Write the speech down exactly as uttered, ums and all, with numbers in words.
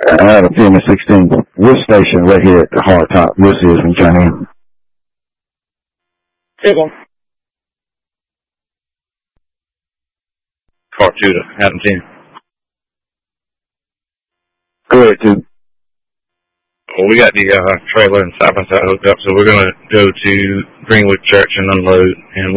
Adam ten and sixteen. Which station right here at the hard top? This is from China. Take one. Car two to Adam ten. Go ahead, two. Well, we got the uh, trailer and side by side hooked up, so we're going to go to Greenwood Church and unload, and